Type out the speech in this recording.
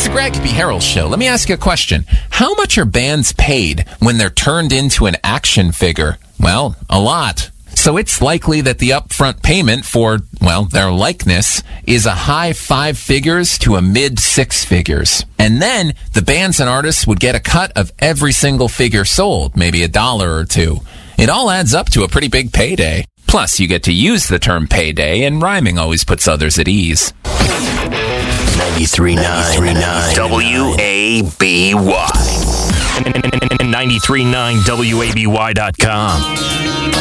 It's the Greg B. Harrell Show. Let me ask you a question. How much are bands paid when they're turned into an action figure? Well, a lot. So it's likely that the upfront payment for, well, their likeness is a high 5 figures to a mid 6 figures. And then the bands and artists would get a cut of every single figure sold, maybe $1 or $2. It all adds up to a pretty big payday. Plus, you get to use the term payday, and rhyming always puts others at ease. 93.9 WABY. 93.9WABY.com.